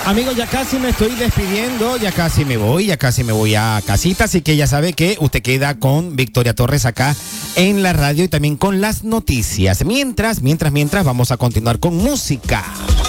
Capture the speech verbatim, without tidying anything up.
Amigos, ya casi me estoy despidiendo, ya casi me voy, ya casi me voy a casita, así que ya sabe que usted queda con Victoria Torres acá en la radio y también con las noticias. Mientras, mientras, mientras, vamos a continuar con música.